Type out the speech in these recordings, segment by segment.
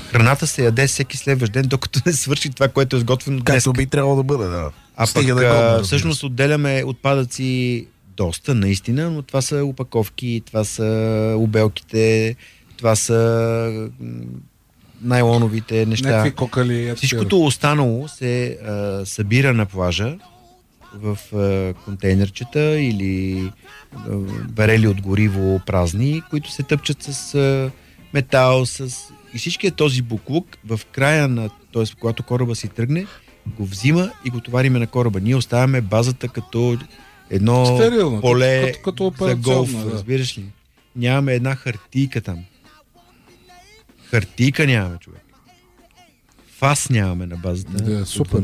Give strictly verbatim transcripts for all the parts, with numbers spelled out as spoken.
Храната се яде всеки следващ ден, докато не свърши това, което е сготвено днес. Както би трябвало да бъде, да. А пък, да е годно, всъщност отделяме отпадъци доста, наистина, но това са опаковки, това са обелките, това са найлоновите неща. Някакви кокали. Всичкото останало се а, събира на плажа в а, контейнерчета или а, барели от гориво празни, които се тъпчат с а, метал, с... и всичкият този буклук в края на, т.е. когато кораба си тръгне, го взима и го товариме на кораба. Ние оставяме базата като едно стерилно, поле като, като за голф, да. разбираш ли? Нямаме една хартийка там. Хартийка нямаме, човек. Фас нямаме на базата. Да, супер.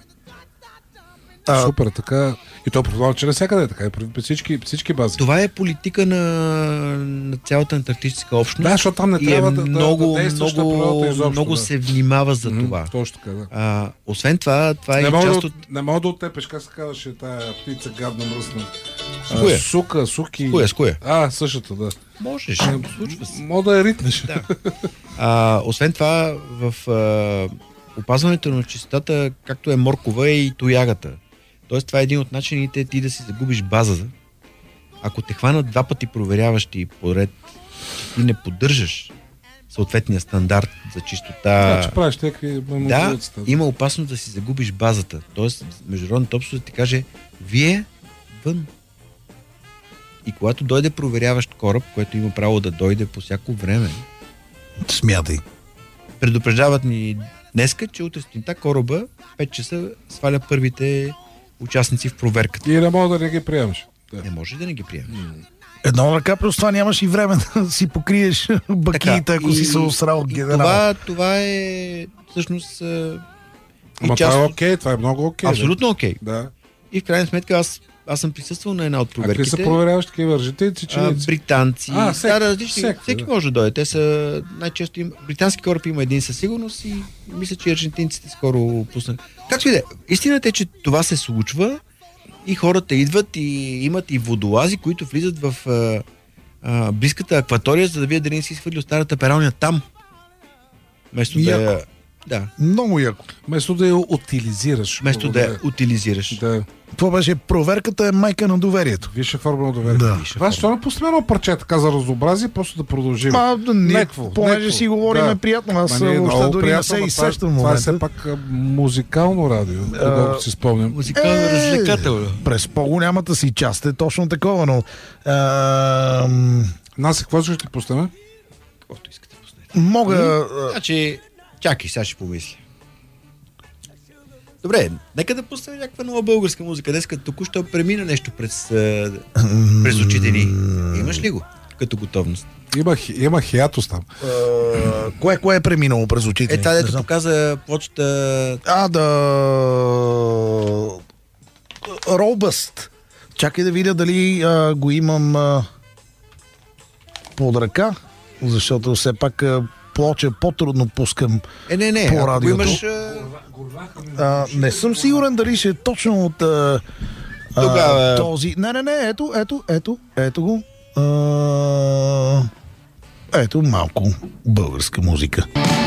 А, Супер, така. И то предполага, че навсякъде е така. И при всички, всички бази. Това е политика на, на цялата антарктическа общност. Да, защото там не и трябва е да, много, да, да действаш на много, природата изобщо. много Да. се внимава за М-м, това. Точно така, да. А, освен това, това е Не и мога, част да, от... не мога да оттепеш, как се казваше тая птица гадна мръсна. С коя? Сука, суки. С коя, с коя? А, същата, да. Можеш, случва се. Мога да я ритнеш. Да. А, освен това, в а, опазването на чистотата, както е моркова, е и тоягата. Тоест, това е един от начините ти да си загубиш база. Ако те хванат два пъти проверяващи поред, че ти не поддържаш съответния стандарт за чистота. Да, че правиш някакви Да, има опасност да си загубиш базата. Тоест, международната общност ти каже, вие вън. И когато дойде проверяващ кораб, който има право да дойде по всяко време, смятай. предупреждават ни днеска, че утре сутринта кораба пет часа сваля първите участници в проверката. И не мога да не ги приемаш. Да. Не може да не ги приемеш. Едно ръка, плюс това нямаш и време да си покриеш бакиите, ако и, си се осрал от генерала. Това, това е всъщност а, Ама част това е от... окей, това е много окей. Абсолютно окей. Да. И в крайна сметка аз, аз съм присъствал на една от А какви проверките. са проверяваш такива аржентинци, А, чиници? британци. А, всеки, да, различни. всеки, всеки да. може да дойде. Те са най-често им... Британски кораб има един със сигурност и мисля, че аржентинците скоро пуснат. Както и да е. Истината е, че това се случва и хората идват и имат и водолази, които влизат в а, а, близката акватория, за да видят дали не си свърли от старата пералня там. Вместо да я... Да. Много яко. Вместо да я утилизираш. Вместо да я утилизираш. Да. Това беше проверката е майка на доверието. Висша форма на доверие. Да. Това защо не пуснем едно парче така за разнообразие, просто да продължим. Ма, да, ние, Некво, понеже некво. си говорим Да. приятно, аз Ма, ние въобще много дори не приятно, се ма изсещам в това, това е все момента. пак а, музикално радио, доколкото си спомням. Музикално Е, развлекателно. През по-голямата си част е точно такова, но... Ам, Нас какво ще ти пуснем? Каквото искате пуснете. мога... а, Значи, чакай, сега ще помисля. Добре, нека да пуснем някаква нова българска музика. Днес като току-що премина нещо през, а, през очите ни. Имаш ли го като готовност? Има, хи- има хиатус там. а, кое, кое е преминало през очите Е, ни? това Не дето знам. показа почта... А, да... Робъст. Чакай да видя дали а, го имам а, под ръка, защото все пак а, плоча по-трудно пускам Е, не, не, по ако го радиото. имаш... А... А, не съм сигурен дали ще е точно от а, а, Тогава- този... Не, не, не, ето, ето, ето, ето го. А, ето малко българска музика.